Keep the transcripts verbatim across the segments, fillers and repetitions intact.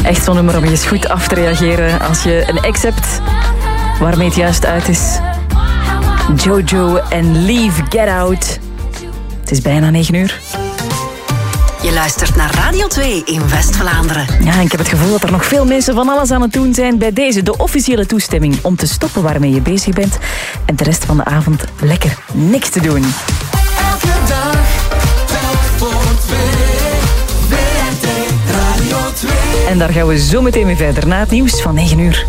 Echt zo'n nummer om je eens goed af te reageren als je een ex hebt waarmee het juist uit is. Jojo en Leave Get Out. Het is bijna negen uur. Je luistert naar Radio twee in West-Vlaanderen. Ja, en ik heb het gevoel dat er nog veel mensen van alles aan het doen zijn bij deze, de officiële toestemming om te stoppen waarmee je bezig bent en de rest van de avond lekker niks te doen. Elke dag, telk voor twee, W R T Radio twee. En daar gaan we zo meteen mee verder na het nieuws van negen uur.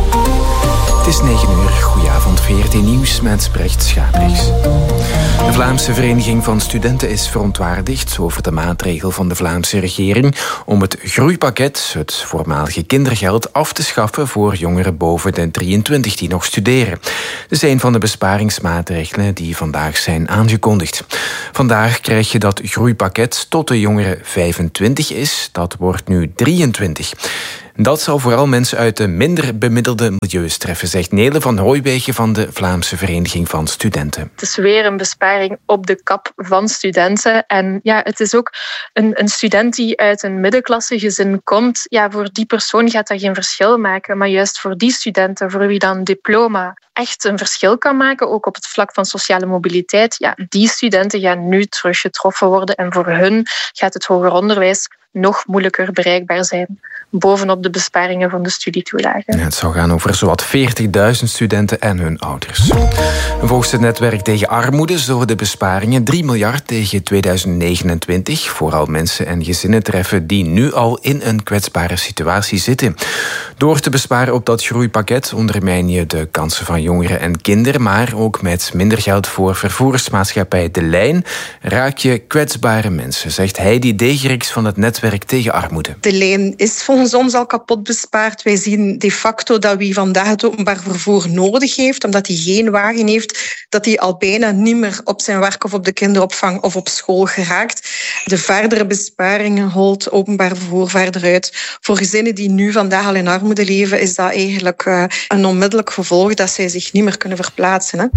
Het is negen uur. Goedenavond, V R T Nieuws met Brecht Schaprechts. De Vlaamse Vereniging van Studenten is verontwaardigd over de maatregel van de Vlaamse regering om het groeipakket, het voormalige kindergeld, af te schaffen voor jongeren boven de drieëntwintig die nog studeren. Dit is een van de besparingsmaatregelen die vandaag zijn aangekondigd. Vandaag krijg je dat groeipakket tot de jongeren vijfentwintig is. Dat wordt nu drieëntwintig. Dat zal vooral mensen uit de minder bemiddelde milieus treffen, zegt Nele van Hooijwegen van de Vlaamse Vereniging van Studenten. Het is weer een besparing op de kap van studenten. En ja, het is ook een, een student die uit een middenklassegezin komt. Ja, voor die persoon gaat dat geen verschil maken. Maar juist voor die studenten, voor wie dan een diploma echt een verschil kan maken, ook op het vlak van sociale mobiliteit, ja, die studenten gaan nu terug getroffen worden. En voor hun gaat het hoger onderwijs nog moeilijker bereikbaar zijn, bovenop de besparingen van de studietoelagen. Ja, het zou gaan over zowat veertigduizend studenten en hun ouders. Volgens het netwerk tegen armoede zullen de besparingen drie miljard tegen tweeduizend negenentwintig vooral mensen en gezinnen treffen die nu al in een kwetsbare situatie zitten. Door te besparen op dat groeipakket ondermijn je de kansen van jongeren en kinderen, maar ook met minder geld voor vervoersmaatschappij De Lijn raak je kwetsbare mensen, zegt Heidi Degeriks van het netwerk tegen armoede. De lijn is volgens ons al kapot bespaard. Wij zien de facto dat wie vandaag het openbaar vervoer nodig heeft, omdat hij geen wagen heeft, dat hij al bijna niet meer op zijn werk of op de kinderopvang of op school geraakt. De verdere besparingen holt openbaar vervoer verder uit. Voor gezinnen die nu vandaag al in armoede leven, is dat eigenlijk uh, een onmiddellijk gevolg dat zij zich niet meer kunnen verplaatsen. Hè?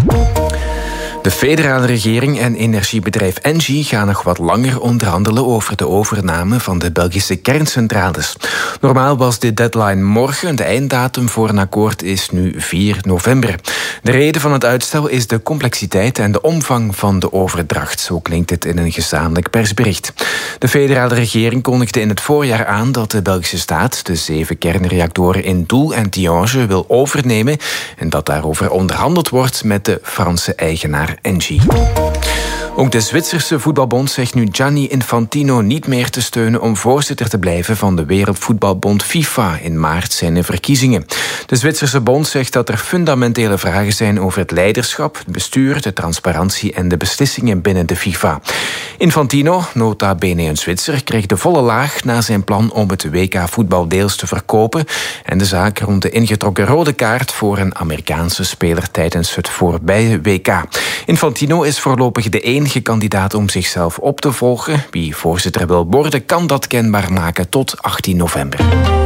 De federale regering en energiebedrijf Engie gaan nog wat langer onderhandelen over de overname van de Belgische kerncentrales. Normaal was de deadline morgen, de einddatum voor een akkoord is nu vier november. De reden van het uitstel is de complexiteit en de omvang van de overdracht, zo klinkt het in een gezamenlijk persbericht. De federale regering kondigde in het voorjaar aan dat de Belgische staat de zeven kernreactoren in Doel en Tihange wil overnemen en dat daarover onderhandeld wordt met de Franse eigenaar Engie. Ook de Zwitserse voetbalbond zegt nu Gianni Infantino niet meer te steunen om voorzitter te blijven van de Wereldvoetbalbond FIFA. In maart zijn er verkiezingen. De Zwitserse bond zegt dat er fundamentele vragen zijn over het leiderschap, het bestuur, de transparantie en de beslissingen binnen de FIFA. Infantino, nota bene een Zwitser, kreeg de volle laag na zijn plan om het W K-voetbal deels te verkopen en de zaak rond de ingetrokken rode kaart voor een Amerikaanse speler tijdens het voorbije W K. Infantino is voorlopig de enige kandidaat om zichzelf op te volgen. Wie voorzitter wil worden, kan dat kenbaar maken tot achttien november.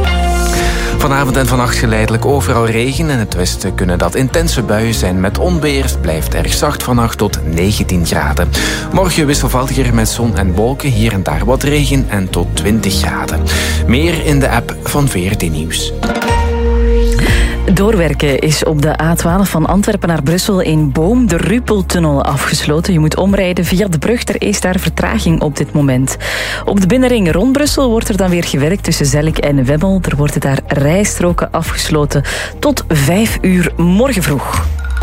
Vanavond en vannacht geleidelijk overal regen. In het westen kunnen dat intense buien zijn met onweer. Het blijft erg zacht vannacht tot negentien graden. Morgen wisselvalliger met zon en wolken. Hier en daar wat regen en tot twintig graden. Meer in de app van V R T Nieuws. Doorwerken is op de A twaalf van Antwerpen naar Brussel in Boom de Ruppeltunnel afgesloten. Je moet omrijden via de brug. Er is daar vertraging op dit moment. Op de binnenring rond Brussel wordt er dan weer gewerkt tussen Zellik en Wemmel. Er worden daar rijstroken afgesloten tot vijf uur morgen vroeg.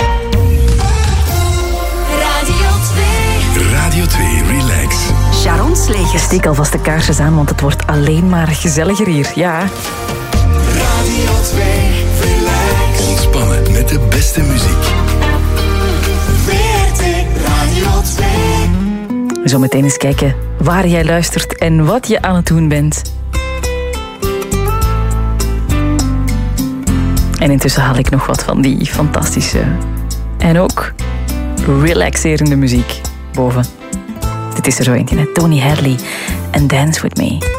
Radio twee. Radio twee, relax. Sharon Slegers. Steek alvast de kaarsjes aan, want het wordt alleen maar gezelliger hier. Ja. Radio twee, relax. Ontspannen met de beste muziek. W R T Radio twee. Zometeen eens kijken waar jij luistert en wat je aan het doen bent. En intussen haal ik nog wat van die fantastische en ook relaxerende muziek boven. Dit is er zo eentje, Tony Hadley en Dance With Me.